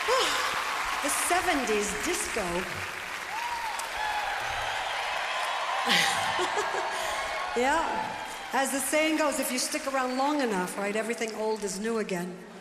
The 70s disco. Yeah, as the saying goes, if you stick around long enough, right, everything old is new again.